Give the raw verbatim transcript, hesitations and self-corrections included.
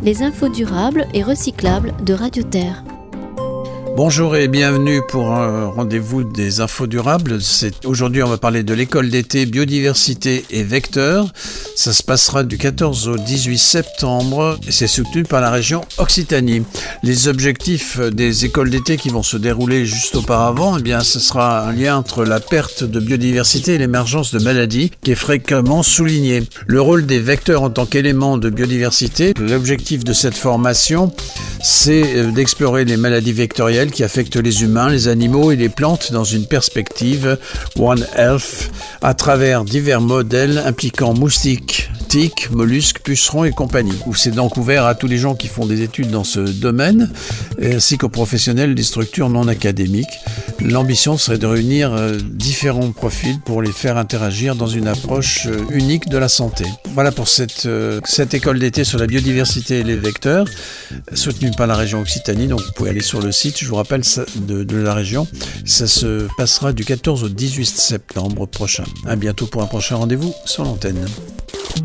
les infos durables et recyclables de Radio Terre. Bonjour et bienvenue pour un rendez-vous des infos durables. C'est, aujourd'hui, on va parler de l'école d'été biodiversité et vecteurs. Ça se passera du quatorze au dix-huit septembre et c'est soutenu par la région Occitanie. Les objectifs des écoles d'été qui vont se dérouler juste auparavant, eh bien, ce sera un lien entre la perte de biodiversité et l'émergence de maladies qui est fréquemment souligné. Le rôle des vecteurs en tant qu'élément de biodiversité, l'objectif de cette formation, c'est d'explorer les maladies vectorielles qui affectent les humains, les animaux et les plantes dans une perspective One Health à travers divers modèles impliquant moustiques, tiques, mollusques, pucerons et compagnie. C'est donc ouvert à tous les gens qui font des études dans ce domaine, ainsi qu'aux professionnels des structures non académiques. L'ambition serait de réunir différents profils pour les faire interagir dans une approche unique de la santé. Voilà pour cette, cette école d'été sur la biodiversité et les vecteurs, soutenue par la région Occitanie. Donc vous pouvez aller sur le site, je vous rappelle, de, de la région. Ça se passera du quatorze au dix-huit septembre prochain. À bientôt pour un prochain rendez-vous sur l'antenne.